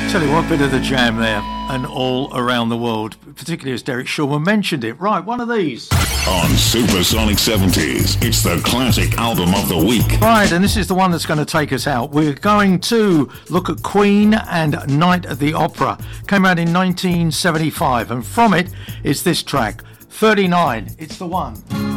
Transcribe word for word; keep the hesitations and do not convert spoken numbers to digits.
Tell you what, bit of the jam there, and all around the world, particularly as Derek Shulman mentioned it. Right, one of these. On Supersonic seventies, it's the classic album of the week. Right, and this is the one that's going to take us out. We're going to look at Queen and Night at the Opera. Came out in nineteen seventy-five, and from it is this track, thirty-nine. It's the one.